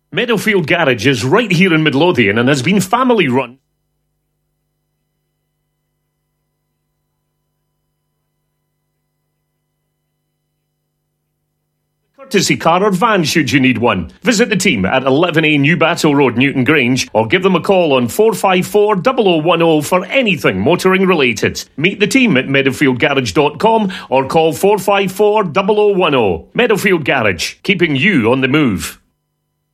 Meadowfield Garage is right here in Midlothian and has been family run. Courtesy car or van should you need one. Visit the team at 11A New Battle Road, Newton Grange, or give them a call on 454 0010 for anything motoring related. Meet the team at meadowfieldgarage.com or call 454 0010. Meadowfield Garage, keeping you on the move.